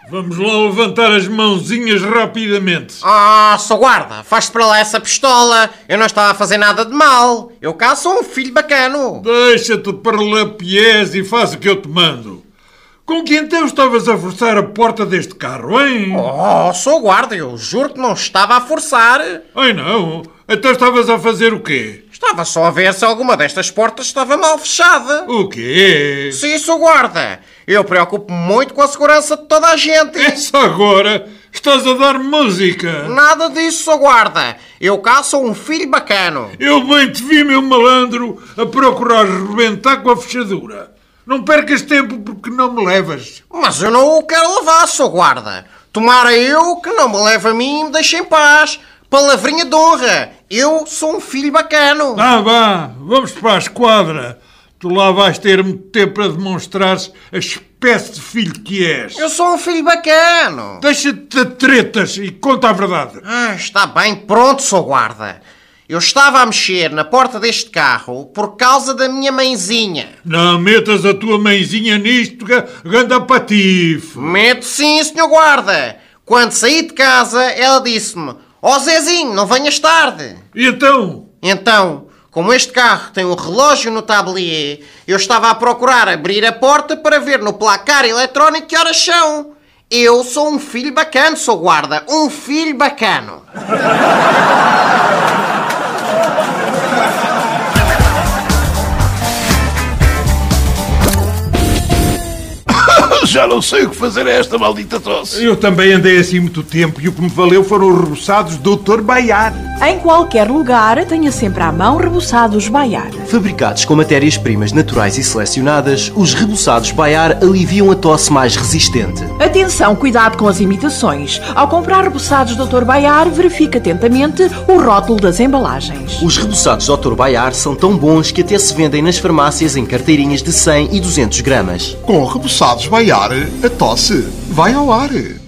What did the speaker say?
Vamos lá levantar as mãozinhas rapidamente. Sou guarda, faz-te para lá essa pistola. Eu não estava a fazer nada de mal. Eu cá sou um filho bacano. Deixa-te parlapiés e faz o que eu te mando. Com que então estavas a forçar a porta deste carro, hein? Sou guarda, eu juro que não estava a forçar. Ai não, então estavas a fazer o quê? Estava só a ver se alguma destas portas estava mal fechada. O quê? Sim, sou guarda. Eu preocupo-me muito com a segurança de toda a gente. Essa agora estás a dar música. Nada disso, sou guarda. Eu cá sou um filho bacano. Eu bem te vi, meu malandro, a procurar rebentar com a fechadura. Não percas tempo porque não me levas. Mas eu não o quero levar, sou guarda. Tomara eu que não me leve a mim e me deixe em paz. Palavrinha de honra. Eu sou um filho bacano. Vá, vamos para a esquadra. Tu lá vais ter muito tempo para demonstrares a espécie de filho que és. Eu sou um filho bacano. Deixa-te de tretas e conta a verdade. Está bem, pronto, sou guarda. Eu estava a mexer na porta deste carro por causa da minha mãezinha. Não metas a tua mãezinha nisto, ganda patife. Meto sim, senhor guarda. Quando saí de casa, ela disse-me: Zezinho, não venhas tarde. E então? Então, como este carro tem um relógio no tablier, eu estava a procurar abrir a porta para ver no placar eletrónico que horas são. Eu sou um filho bacano, sou guarda. Um filho bacano. Já não sei o que fazer a esta maldita tosse. Eu também andei assim muito tempo e o que me valeu foram os reboçados Dr. Baiar. Em qualquer lugar, tenha sempre à mão reboçados Baiar. Fabricados com matérias-primas naturais e selecionadas, os reboçados Baiar aliviam a tosse mais resistente. Atenção, cuidado com as imitações. Ao comprar reboçados Dr. Baiar, verifique atentamente o rótulo das embalagens. Os reboçados Dr. Baiar são tão bons que até se vendem nas farmácias em carteirinhas de 100 e 200 gramas. Com reboçados Baiar, a tosse vai ao ar.